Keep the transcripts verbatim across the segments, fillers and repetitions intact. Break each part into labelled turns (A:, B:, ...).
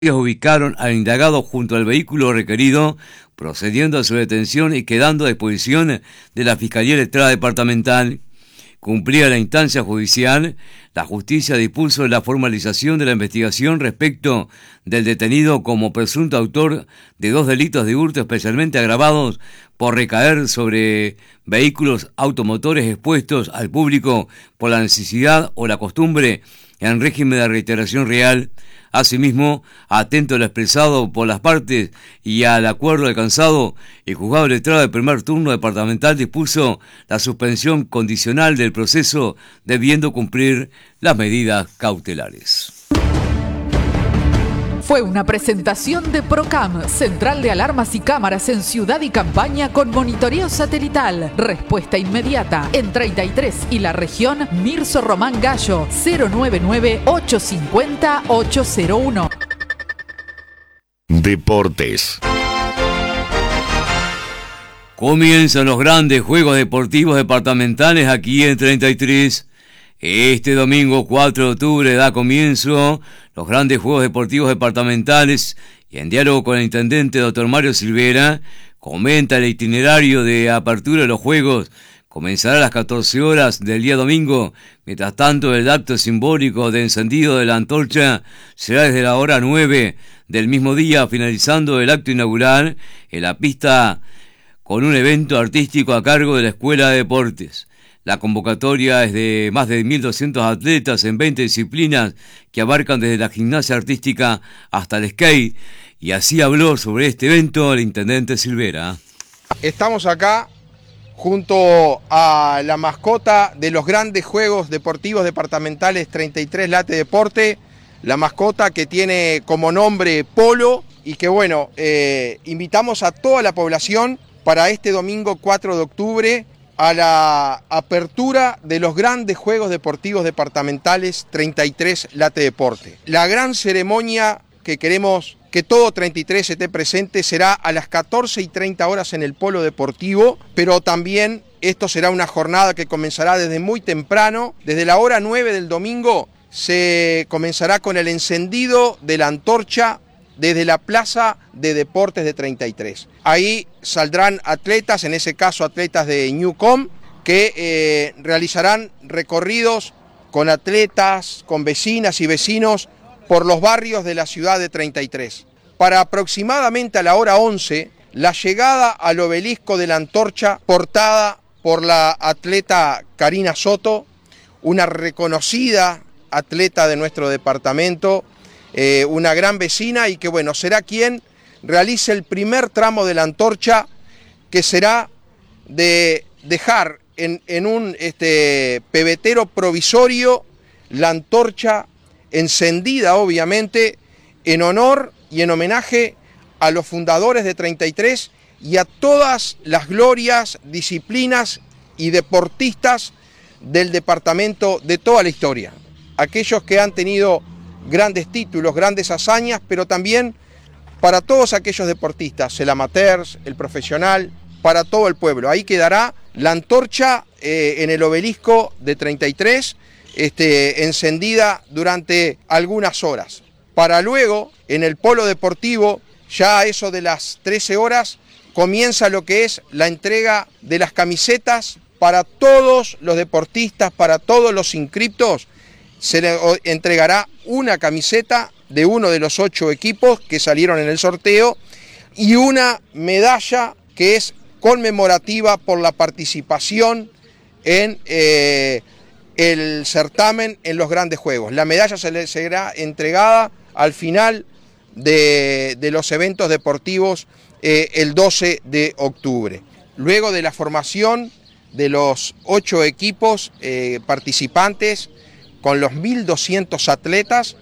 A: Ubicaron al indagado junto al vehículo requerido, procediendo a su detención y quedando a disposición de la Fiscalía Electoral Departamental. Cumplida la instancia judicial, la justicia dispuso la formalización de la investigación respecto del detenido como presunto autor de dos delitos de hurto especialmente agravados por recaer sobre vehículos automotores expuestos al público por la necesidad o la costumbre en régimen de reiteración real. Asimismo, atento a lo expresado por las partes y al acuerdo alcanzado, el juzgado electoral del primer turno departamental dispuso la suspensión condicional del proceso, debiendo cumplir las medidas cautelares.
B: Fue una presentación de Procam, Central de Alarmas y Cámaras en Ciudad y Campaña con monitoreo satelital. Respuesta inmediata en treinta y tres y la región Mirso Román Gallo cero nueve nueve, ocho cinco cero, ocho cero uno.
C: Deportes.
A: Comienzan los grandes juegos deportivos departamentales aquí en treinta y tres. Este domingo cuatro de octubre da comienzo los grandes Juegos Deportivos Departamentales y en diálogo con el intendente doctor Mario Silvera comenta el itinerario de apertura de los Juegos. Comenzará a las catorce horas del día domingo, mientras tanto el acto simbólico de encendido de la antorcha será desde la hora nueve del mismo día, finalizando el acto inaugural en la pista con un evento artístico a cargo de la Escuela de Deportes. La convocatoria es de más de mil doscientos atletas en veinte disciplinas que abarcan desde la gimnasia artística hasta el skate. Y así habló sobre este evento el intendente Silvera.
D: Estamos acá junto a la mascota de los grandes Juegos Deportivos Departamentales treinta y tres Late Deporte, la mascota que tiene como nombre Polo y que bueno, eh, invitamos a toda la población para este domingo cuatro de octubre a la apertura de los grandes Juegos Deportivos Departamentales treinta y tres Late Deporte. La gran ceremonia que queremos que todo treinta y tres esté presente será a las catorce y treinta horas en el Polo Deportivo, pero también esto será una jornada que comenzará desde muy temprano. Desde la hora nueve del domingo se comenzará con el encendido de la antorcha desde la Plaza de Deportes de treinta y tres. Ahí saldrán atletas, en ese caso atletas de Newcom, que eh, realizarán recorridos con atletas, con vecinas y vecinos por los barrios de la ciudad de treinta y tres. Para aproximadamente a la hora once, la llegada al obelisco de la antorcha portada por la atleta Karina Soto, una reconocida atleta de nuestro departamento, Eh, una gran vecina y que bueno, será quien realice el primer tramo de la antorcha, que será de dejar en, en un este, pebetero provisorio la antorcha encendida, obviamente, en honor y en homenaje a los fundadores de treinta y tres y a todas las glorias, disciplinas y deportistas del departamento de toda la historia. Aquellos que han tenido grandes títulos, grandes hazañas, pero también para todos aquellos deportistas, el amateur, el profesional, para todo el pueblo. Ahí quedará la antorcha eh, en el obelisco de treinta y tres, este, encendida durante algunas horas. Para luego, en el Polo Deportivo, ya a eso de las trece horas, comienza lo que es la entrega de las camisetas para todos los deportistas, para todos los inscriptos. Se le entregará una camiseta de uno de los ocho equipos que salieron en el sorteo y una medalla que es conmemorativa por la participación en eh, el certamen en los grandes juegos. La medalla se le será entregada al final de, de los eventos deportivos eh, el doce de octubre. Luego de la formación de los ocho equipos eh, participantes, con los mil doscientos atletas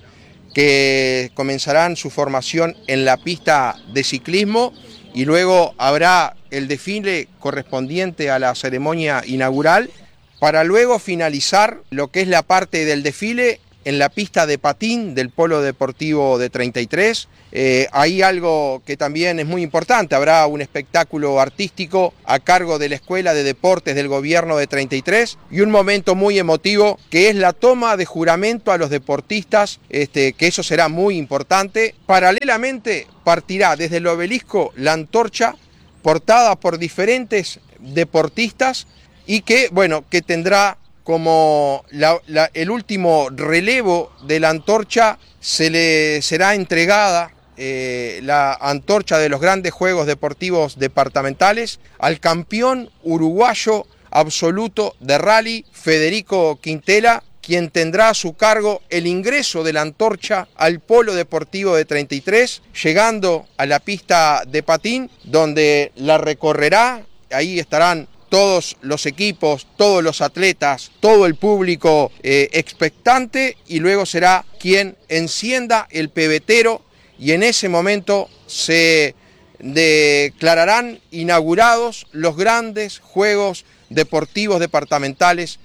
D: que comenzarán su formación en la pista de ciclismo y luego habrá el desfile correspondiente a la ceremonia inaugural para luego finalizar lo que es la parte del desfile en la pista de patín del Polo Deportivo de treinta y tres. Eh, hay algo que también es muy importante, habrá un espectáculo artístico a cargo de la Escuela de Deportes del Gobierno de treinta y tres y un momento muy emotivo que es la toma de juramento a los deportistas, este, que eso será muy importante. Paralelamente partirá desde el obelisco la antorcha portada por diferentes deportistas y que, bueno, que tendrá como la, la, el último relevo de la antorcha, se le será entregada eh, la antorcha de los grandes Juegos Deportivos Departamentales al campeón uruguayo absoluto de rally, Federico Quintela, quien tendrá a su cargo el ingreso de la antorcha al Polo Deportivo de treinta y tres, llegando a la pista de patín, donde la recorrerá. Ahí estarán todos los equipos, todos los atletas, todo el público eh, expectante, y luego será quien encienda el pebetero y en ese momento se declararán inaugurados los grandes Juegos Deportivos Departamentales.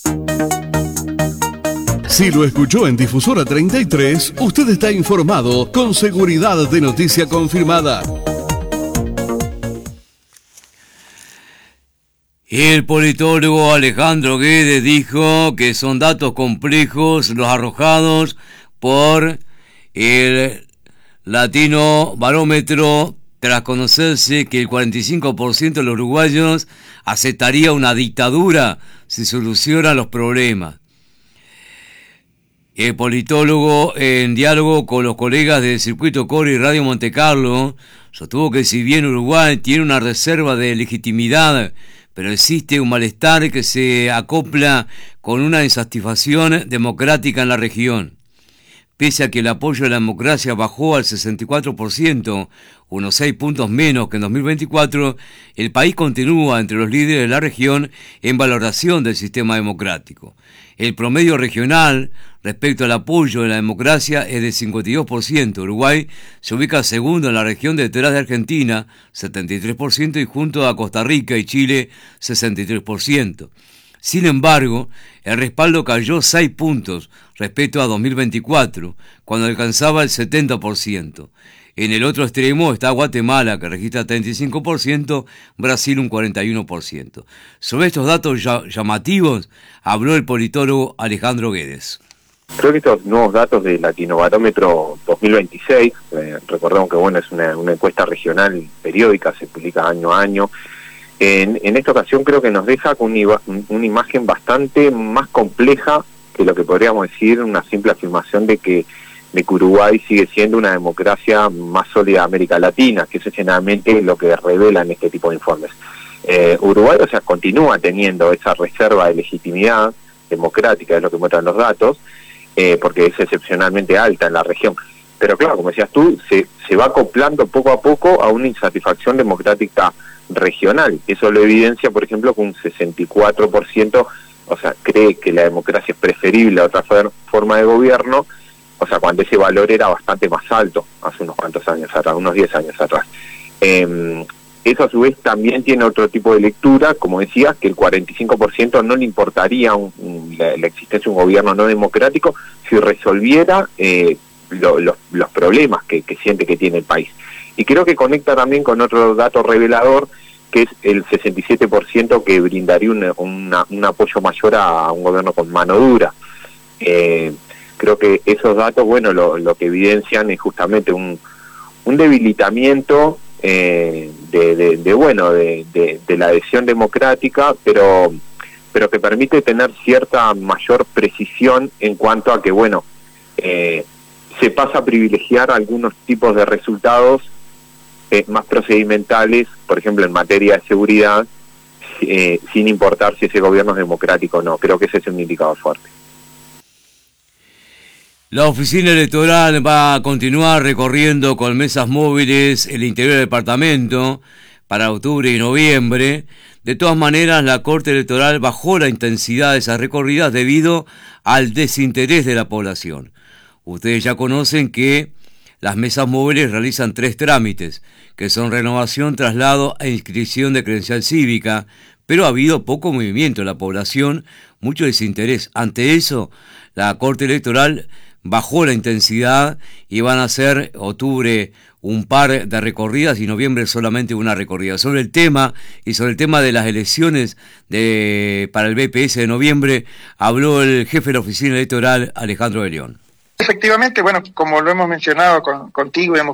C: Si lo escuchó en Difusora treinta y tres, usted está informado con seguridad de noticia confirmada.
A: El politólogo Alejandro Guedes dijo que son datos complejos los arrojados por el Latino Barómetro tras conocerse que el cuarenta y cinco por ciento de los uruguayos aceptaría una dictadura si soluciona los problemas. El politólogo, en diálogo con los colegas del Circuito Core y Radio Monte Carlo, sostuvo que si bien Uruguay tiene una reserva de legitimidad, pero existe un malestar que se acopla con una insatisfacción democrática en la región. Pese a que el apoyo a la democracia bajó al sesenta y cuatro por ciento, unos seis puntos menos que en dos mil veinticuatro, el país continúa entre los líderes de la región en valoración del sistema democrático. El promedio regional respecto al apoyo de la democracia es de cincuenta y dos por ciento. Uruguay se ubica segundo en la región detrás de Argentina, setenta y tres por ciento, y junto a Costa Rica y Chile, sesenta y tres por ciento. Sin embargo, el respaldo cayó seis puntos respecto a dos mil veinticuatro, cuando alcanzaba el setenta por ciento. En el otro extremo está Guatemala, que registra treinta y cinco por ciento, Brasil un cuarenta y uno por ciento. Sobre estos datos llamativos habló el politólogo Alejandro Guedes.
E: Creo que estos nuevos datos del Latinobarómetro dos mil veintiséis, eh, recordemos que bueno, es una, una encuesta regional periódica, se publica año a año. En, en esta ocasión creo que nos deja con una, una imagen bastante más compleja que lo que podríamos decir una simple afirmación de que, de que Uruguay sigue siendo una democracia más sólida de América Latina, que eso es generalmente lo que revelan este tipo de informes. Eh, Uruguay, o sea, continúa teniendo esa reserva de legitimidad democrática, es lo que muestran los datos, eh, porque es excepcionalmente alta en la región. Pero claro, como decías tú, se, se va acoplando poco a poco a una insatisfacción democrática regional. Eso lo evidencia, por ejemplo, que un sesenta y cuatro por ciento, o sea, cree que la democracia es preferible a otra forma de gobierno, o sea, cuando ese valor era bastante más alto, hace unos cuantos años atrás, unos diez años atrás. Eh, eso a su vez también tiene otro tipo de lectura, como decías, que el cuarenta y cinco por ciento no le importaría un, un, la, la existencia de un gobierno no democrático si resolviera eh, lo, los, los problemas que, que siente que tiene el país. Y creo que conecta también con otro dato revelador, que es el sesenta y siete por ciento que brindaría una, una, un apoyo mayor a un gobierno con mano dura. Eh, creo que esos datos, bueno, lo, lo que evidencian es justamente un, un debilitamiento eh, de, de, de, bueno, de, de, de la adhesión democrática, pero, pero que permite tener cierta mayor precisión en cuanto a que, bueno, eh, se pasa a privilegiar algunos tipos de resultados Eh, más procedimentales, por ejemplo en materia de seguridad, eh, sin importar si ese gobierno es democrático o no. Creo que ese es un indicador fuerte.
A: La oficina electoral va a continuar recorriendo con mesas móviles el interior del departamento para octubre y noviembre. De todas maneras, la Corte Electoral bajó la intensidad de esas recorridas debido al desinterés de la población. Ustedes ya conocen que las mesas móviles realizan tres trámites, que son renovación, traslado e inscripción de credencial cívica, pero ha habido poco movimiento en la población, mucho desinterés. Ante eso, la Corte Electoral bajó la intensidad y van a ser octubre un par de recorridas y noviembre solamente una recorrida. Sobre el tema y sobre el tema de las elecciones de para el B P S de noviembre, habló el jefe de la Oficina Electoral, Alejandro de León.
F: Efectivamente, bueno, como lo hemos mencionado con, contigo y hemos